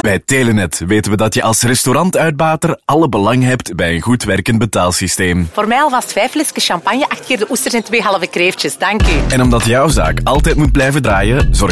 Bij Telenet weten we dat je als restaurantuitbater alle belang hebt bij een goed werkend betaalsysteem. Voor mij alvast 5 flesjes champagne, 8 keer de oesters en 2 halve kreeftjes. Dank u. En omdat jouw zaak altijd moet blijven draaien, zorg